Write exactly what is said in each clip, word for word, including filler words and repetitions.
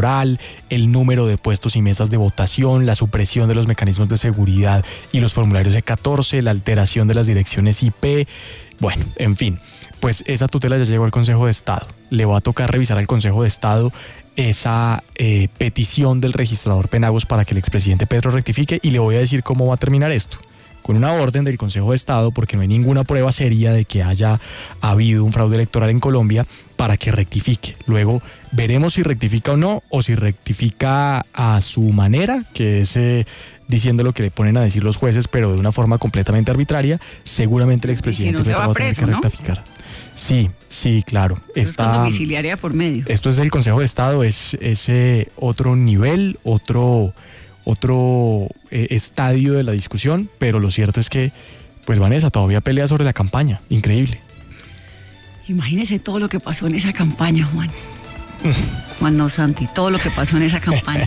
electoral, el número de puestos y mesas de votación, la supresión de los mecanismos de seguridad y los formularios E catorce, la alteración de las direcciones I P, bueno, en fin, pues esa tutela ya llegó al Consejo de Estado. Le va a tocar revisar al Consejo de Estado esa eh, petición del registrador Penagos para que el expresidente Petro rectifique, y le voy a decir cómo va a terminar esto. Con una orden del Consejo de Estado, porque no hay ninguna prueba seria de que haya habido un fraude electoral en Colombia, para que rectifique. Luego veremos si rectifica o no, o si rectifica a su manera, que es eh, diciendo lo que le ponen a decir los jueces, pero de una forma completamente arbitraria. Seguramente el expresidente si no Petro va a tener que rectificar. ¿No? Sí, sí, claro. Está domiciliaria por medio. Esto es del Consejo de Estado, es ese otro nivel, otro... otro eh, estadio de la discusión, pero lo cierto es que, pues Vanessa, todavía pelea sobre la campaña, increíble. Imagínese todo lo que pasó en esa campaña, Juan. Juan no Santi, todo lo que pasó en esa campaña.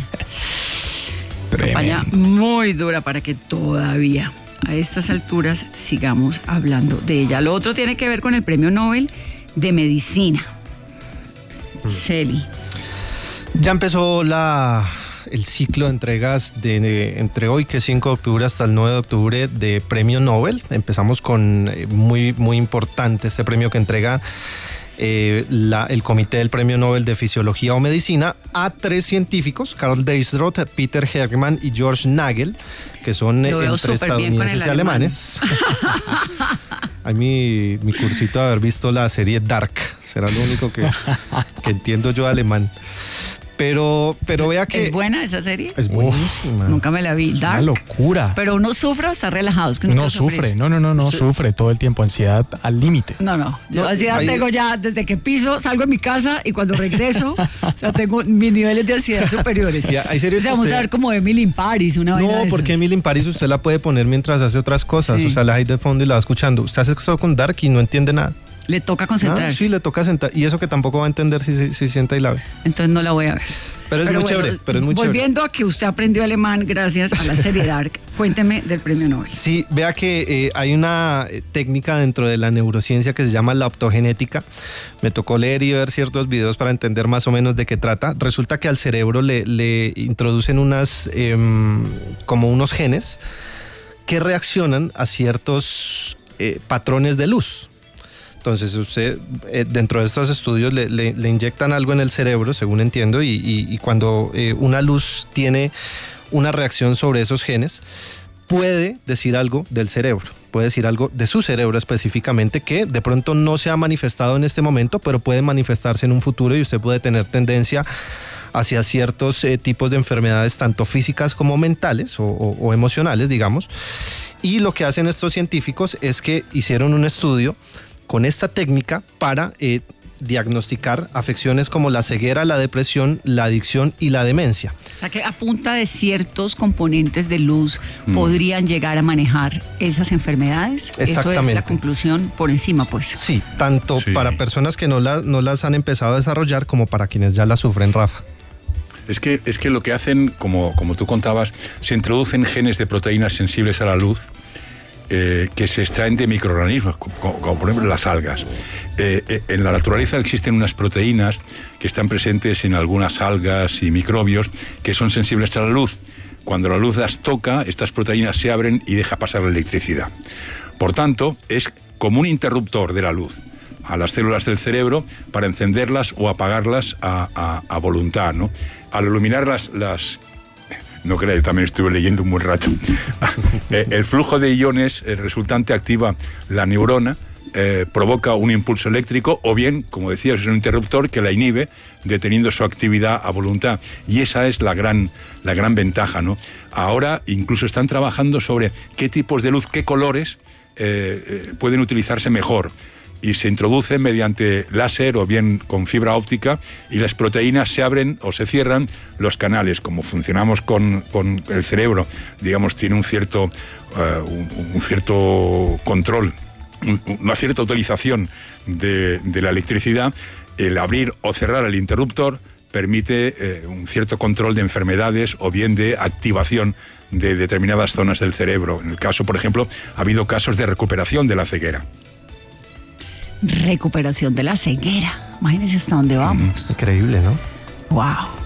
Campaña muy dura para que todavía a estas alturas sigamos hablando de ella. Lo otro tiene que ver con el Premio Nobel de Medicina. Mm. Celi. Ya empezó la... el ciclo de entregas de, de entre hoy, que es cinco de octubre, hasta el nueve de octubre, de Premio Nobel. Empezamos con eh, muy, muy importante este premio que entrega eh, la, el Comité del Premio Nobel de Fisiología o Medicina a tres científicos, Karl Deisroth, Peter Hermann y George Nagel, que son eh, entre estadounidenses y alemanes. A mí, mi cursito de haber visto la serie Dark, será lo único que, que entiendo yo de alemán. Pero, pero vea que... ¿Es buena esa serie? Es buenísima. Nunca me la vi. Es Dark. Una locura. Pero uno sufre o está relajado. Es que no sufre, no, no, no, no, sí. Sufre todo el tiempo, ansiedad al límite. No, no, yo ansiedad ahí... tengo ya desde que piso, salgo de mi casa y cuando regreso, o sea, tengo mis niveles de ansiedad superiores. Ya, hay series o sea, vamos usted... a ver como Emily in Paris, una No, porque Emily in Paris usted la puede poner mientras hace otras cosas, sí. O sea, la hay de fondo y la va escuchando. Usted hace eso con Dark y no entiende nada. Le toca concentrarse. Ah, sí, le toca sentar. Y eso que tampoco va a entender si, si, si sienta y la ve. Entonces no la voy a ver. Pero es pero muy bueno, chévere, pero es muy volviendo chévere. a que usted aprendió alemán gracias a la serie Dark, cuénteme del Premio Nobel. Sí, vea que eh, hay una técnica dentro de la neurociencia que se llama la optogenética. Me tocó leer y ver ciertos videos para entender más o menos de qué trata. Resulta que al cerebro le, le introducen unas, eh, como unos genes que reaccionan a ciertos eh, patrones de luz. Entonces usted eh, dentro de estos estudios le, le, le inyectan algo en el cerebro, según entiendo, y, y, y cuando eh, una luz tiene una reacción sobre esos genes, puede decir algo del cerebro, puede decir algo de su cerebro específicamente que de pronto no se ha manifestado en este momento, pero puede manifestarse en un futuro y usted puede tener tendencia hacia ciertos eh, tipos de enfermedades, tanto físicas como mentales o, o, o emocionales, digamos. Y lo que hacen estos científicos es que hicieron un estudio con esta técnica para eh, diagnosticar afecciones como la ceguera, la depresión, la adicción y la demencia. O sea que a punta de ciertos componentes de luz mm. podrían llegar a manejar esas enfermedades. Exactamente. Eso es la conclusión por encima, pues. Sí, tanto sí. para personas que no, la, no las han empezado a desarrollar como para quienes ya las sufren, Rafa. Es que, es que lo que hacen, como, como tú contabas, se introducen genes de proteínas sensibles a la luz, Eh, que se extraen de microorganismos, como, como por ejemplo las algas. Eh, eh, en la naturaleza existen unas proteínas que están presentes en algunas algas y microbios que son sensibles a la luz. Cuando la luz las toca, estas proteínas se abren y deja pasar la electricidad. Por tanto, es como un interruptor de la luz a las células del cerebro para encenderlas o apagarlas a, a, a voluntad, ¿no? Al iluminar las... las No creo, también estuve leyendo un buen rato. El flujo de iones resultante activa la neurona, eh, provoca un impulso eléctrico, o bien, como decías, es un interruptor que la inhibe, deteniendo su actividad a voluntad. Y esa es la gran, la gran ventaja, ¿no? Ahora incluso están trabajando sobre qué tipos de luz, qué colores eh, eh, pueden utilizarse mejor. Y se introduce mediante láser o bien con fibra óptica y las proteínas se abren o se cierran los canales. Como funcionamos con, con el cerebro, digamos, tiene un cierto, uh, un, un cierto control, un, una cierta utilización de, de la electricidad, el abrir o cerrar el interruptor permite eh, un cierto control de enfermedades o bien de activación de determinadas zonas del cerebro. En el caso, por ejemplo, ha habido casos de recuperación de la ceguera. Recuperación de la ceguera. Imagínense hasta dónde vamos. Increíble, ¿no? Wow.